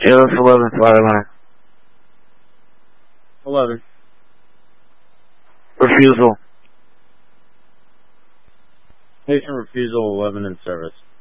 ALS 11, flight line. 11. Refusal. Patient refusal 11 in service.